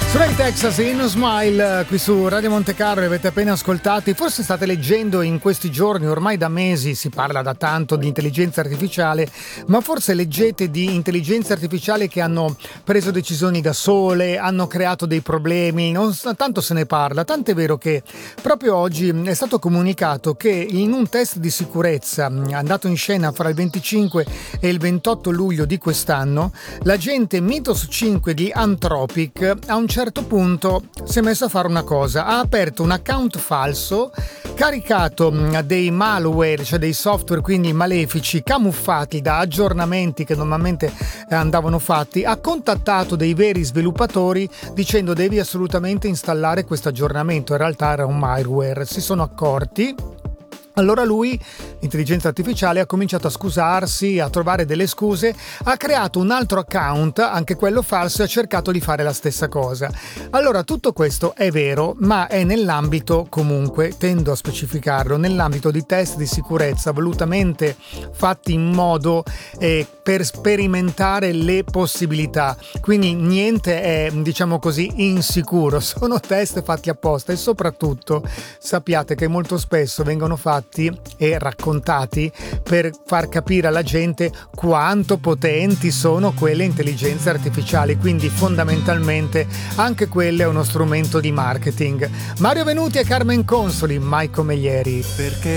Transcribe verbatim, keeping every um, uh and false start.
Ray Texas in Smile qui su Radio Monte Carlo, avete appena ascoltati. Forse state leggendo in questi giorni, ormai da mesi si parla da tanto di intelligenza artificiale, ma forse leggete di intelligenze artificiali che hanno preso decisioni da sole, hanno creato dei problemi, non tanto se ne parla, tant'è vero che proprio oggi è stato comunicato che in un test di sicurezza andato in scena fra il venticinque e il ventotto luglio di quest'anno, l'agente Mythos cinque di Anthropic a un certo punto si è messo a fare una cosa: ha aperto un account falso, caricato dei malware, cioè dei software quindi malefici camuffati da aggiornamenti che normalmente andavano fatti, ha contattato dei veri sviluppatori dicendo devi assolutamente installare questo aggiornamento. In realtà era un malware, si sono accorti. Allora lui, l'intelligenza artificiale, ha cominciato a scusarsi, a trovare delle scuse, ha creato un altro account, anche quello falso, e ha cercato di fare la stessa cosa. Allora tutto questo è vero, ma è nell'ambito, comunque, tendo a specificarlo, nell'ambito di test di sicurezza volutamente fatti in modo eh, per sperimentare le possibilità. Quindi niente è, diciamo così, insicuro, sono test fatti apposta e soprattutto sappiate che molto spesso vengono fatti e raccontati per far capire alla gente quanto potenti sono quelle intelligenze artificiali, quindi fondamentalmente anche quello è uno strumento di marketing. Mario Venuti e Carmen Consoli, mai come ieri. Perché